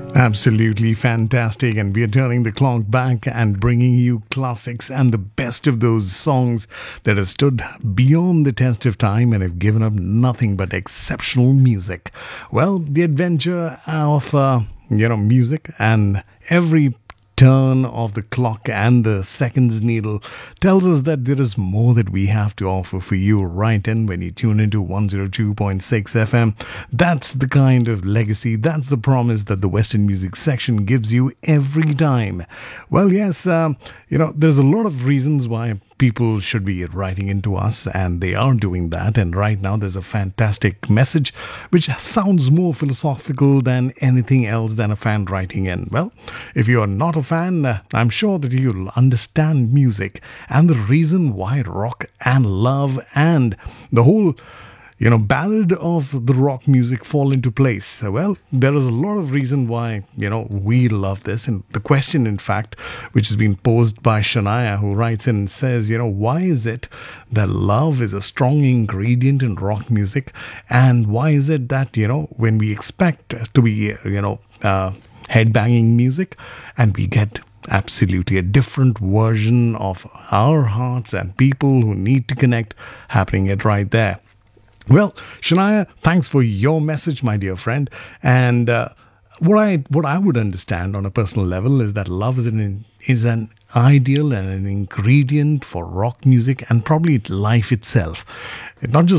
Absolutely fantastic. And we are turning the clock back and bringing you classics and the best of those songs that have stood beyond the test of time and have given up nothing but exceptional music. Well, the adventure of, music and every turn of the clock and the seconds needle tells us that there is more that we have to offer for you right in when you tune into 102.6 FM. That's the kind of legacy, that's the promise that the Western music section gives you every time. Well, yes, there's a lot of reasons why people should be writing into us, and they are doing that. And right now, there's a fantastic message which sounds more philosophical than anything else than a fan writing in. Well, if you are not a fan, I'm sure that you'll understand music and the reason why rock and love and the whole ballad of the rock music fall into place. Well, there is a lot of reason why, we love this. And the question, in fact, which has been posed by Shania, who writes in and says, why is it that love is a strong ingredient in rock music? And why is it that, when we expect to be, headbanging music and we get absolutely a different version of our hearts and people who need to connect happening it right there? Well, Shania, thanks for your message, my dear friend. And what I would understand on a personal level is that love is an ideal and an ingredient for rock music and probably life itself. Not just